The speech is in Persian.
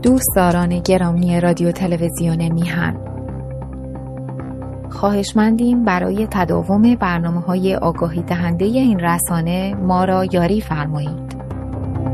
دوستداران گرامی رادیو تلویزیون میهن، خواهشمندیم برای تداوم برنامه‌های آگاهی دهنده این رسانه ما را یاری فرمایید.